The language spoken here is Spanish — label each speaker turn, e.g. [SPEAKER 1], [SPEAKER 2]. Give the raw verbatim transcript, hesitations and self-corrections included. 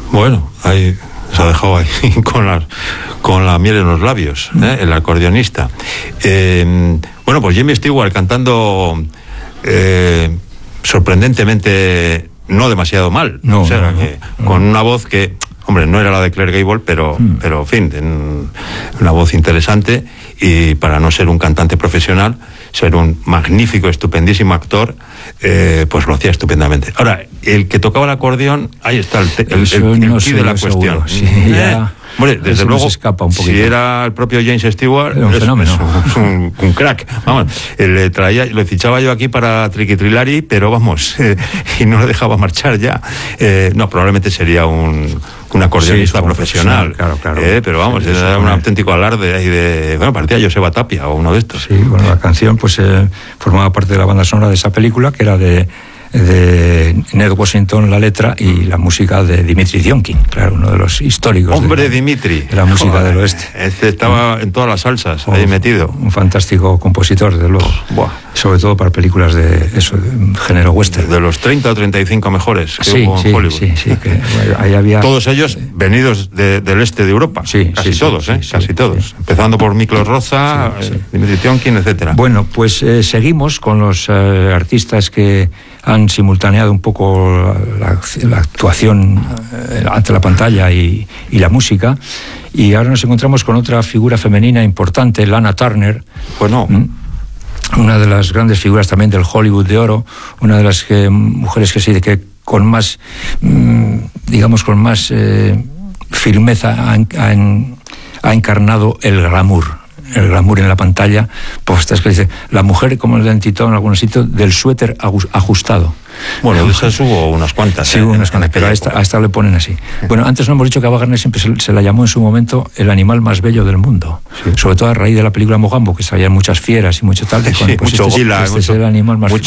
[SPEAKER 1] Bueno, ahí se ha dejado ahí con, las, con la miel en los labios, ¿eh? El acordeonista. Eh, bueno, pues Jamie Stewart cantando eh, sorprendentemente no demasiado mal.
[SPEAKER 2] No,
[SPEAKER 1] o sea,
[SPEAKER 2] no, no,
[SPEAKER 1] que,
[SPEAKER 2] no.
[SPEAKER 1] con una voz que, hombre, no era la de Claire Gable, pero, mm. pero en fin, en una voz interesante, y para no ser un cantante profesional, ser un magnífico, estupendísimo actor, eh, pues lo hacía estupendamente. Ahora, el que tocaba el acordeón, ahí está el, el, el, el, el
[SPEAKER 2] no
[SPEAKER 1] key de la cuestión.
[SPEAKER 2] Sí,
[SPEAKER 1] eh,
[SPEAKER 2] ya,
[SPEAKER 1] hombre, desde luego,
[SPEAKER 2] escapa un
[SPEAKER 1] si era el propio James Stewart,
[SPEAKER 2] era un
[SPEAKER 1] es,
[SPEAKER 2] fenómeno.
[SPEAKER 1] Es un, un, un crack. Vamos, le traía, lo fichaba yo aquí para Triquitrilari, pero vamos, eh, y no le dejaba marchar ya. Eh, no, probablemente sería un un acordeonista sí, profesional,
[SPEAKER 2] profesional, claro, claro.
[SPEAKER 1] Eh, pero vamos, sí, era un auténtico alarde ahí de, bueno, parecía Joseba Tapia o uno de estos.
[SPEAKER 2] Sí, bueno, la canción pues eh, formaba parte de la banda sonora de esa película, que era de, de Ned Washington la letra y la música de Dimitri Dionkin, claro, uno de los históricos.
[SPEAKER 1] Hombre,
[SPEAKER 2] de,
[SPEAKER 1] Dimitri.
[SPEAKER 2] De la música Joder, del oeste.
[SPEAKER 1] Este estaba mm. en todas las salsas, oh, ahí metido.
[SPEAKER 2] Un fantástico compositor, desde luego. Buah. Sobre todo para películas de eso, de género western.
[SPEAKER 1] De los treinta o treinta y cinco mejores que
[SPEAKER 2] sí,
[SPEAKER 1] hubo en
[SPEAKER 2] sí,
[SPEAKER 1] Hollywood.
[SPEAKER 2] Sí, sí, que bueno, ahí había...
[SPEAKER 1] Todos ellos venidos de, del este de Europa.
[SPEAKER 2] Sí,
[SPEAKER 1] casi
[SPEAKER 2] sí,
[SPEAKER 1] todos,
[SPEAKER 2] sí,
[SPEAKER 1] ¿eh?
[SPEAKER 2] sí,
[SPEAKER 1] casi
[SPEAKER 2] sí,
[SPEAKER 1] todos.
[SPEAKER 2] Sí.
[SPEAKER 1] Empezando por Miklos Rozsa,
[SPEAKER 2] sí, sí.
[SPEAKER 1] eh, Dimitri Tionkin, etcétera.
[SPEAKER 2] Bueno, pues eh, seguimos con los eh, artistas que han simultaneado un poco la, la actuación eh, ante la pantalla y, y la música. Y ahora nos encontramos con otra figura femenina importante, Lana Turner.
[SPEAKER 1] Bueno...
[SPEAKER 2] ¿Mm? Una de las grandes figuras también del Hollywood de oro, una de las que, mujeres que sí, que con más, digamos, con más eh, firmeza ha, ha, ha encarnado el glamour. El glamour en la pantalla, pues esta es que dice, la mujer, como le han titulado en algunos sitios, del suéter ajustado.
[SPEAKER 1] Bueno, de esas hubo unas cuantas.
[SPEAKER 2] Sí,
[SPEAKER 1] eh,
[SPEAKER 2] hubo unas cuantas, pero a esta, a esta le ponen así. Bueno, antes no hemos dicho que a Wagner siempre se, se la llamó en su momento el animal más bello del mundo. Sí. Sobre todo a raíz de la película Mogambo, que salían muchas fieras y mucho tal.
[SPEAKER 1] Sí,
[SPEAKER 2] con, pues
[SPEAKER 1] mucho
[SPEAKER 2] este,
[SPEAKER 1] gorila,
[SPEAKER 2] este
[SPEAKER 1] mucho,
[SPEAKER 2] es el animal más,
[SPEAKER 1] mucho